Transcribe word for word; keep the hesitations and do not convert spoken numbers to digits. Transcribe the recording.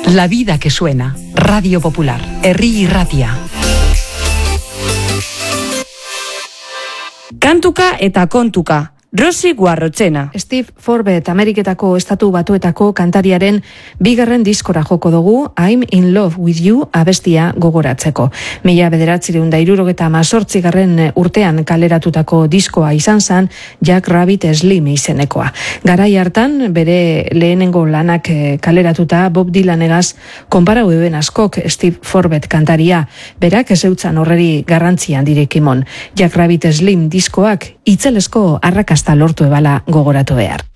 La vida que suena. Radio Popular. Herri Irratia. Kantuka eta kontuka. Rosi Guarrochena. Steve Forbes Ameriketako Estatu Batuetako kantariaren bigarren diskora joko dugu I'm in love with you abestia gogoratzeko. Mila bederatzireun da hirurogeta hamazortzigarren urtean kaleratutako diskoa izan zen Jack Rabbit Slim izenekoa. Garai hartan bere lehenengo lanak kaleratuta Bob Dylanegaz konparau eben askok Steve Forbes kantaria, berak ezeutzan horreri garrantzian direkimon. Jack Rabbit Slim diskoak itzelesko arrakasta lortu ebala gogoratu behar.